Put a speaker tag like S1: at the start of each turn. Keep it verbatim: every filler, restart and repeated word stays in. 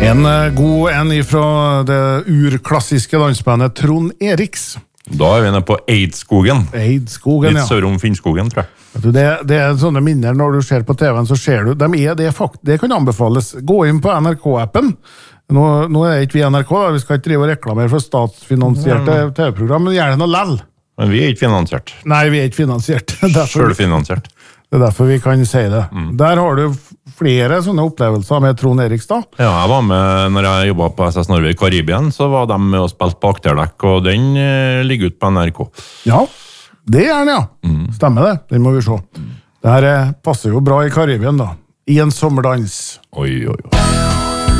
S1: En god en ifra det urklassiske dansbandet Trond Eriks.
S2: Da er vi nede på Eidskogen.
S1: Eidskogen,
S2: Litt
S1: ja.
S2: sør om Finnskogen, tror jeg.
S1: Vet du, det, det er sånne minner når du ser på T V-en, så ser du, de er det fakt, det kan anbefales. Gå inn på N R K-appen. Nå, nå er det ikke vi N R K, da. Vi skal ikke drive og reklamere for statsfinansierte T V-program, men gjerne noe lell.
S2: Men vi er ikke finansiert.
S1: Nei, vi er ikke finansiert.
S2: Selvfinansiert.
S1: Det er derfor vi kan si det. Mm. Der har du flere sånne opplevelser med Trond Erikstad.
S2: Ja, jeg var med når jeg jobbet på S S Norge i Karibien, så var de med og spilte på akterdekk, og den eh, ligger ut på N R K.
S1: Ja, det er den, ja. Mm. Stemmer det, den må vi se. Det her passer jo bra i Karibien da. I en sommerdans.
S2: Oi, oi, oi.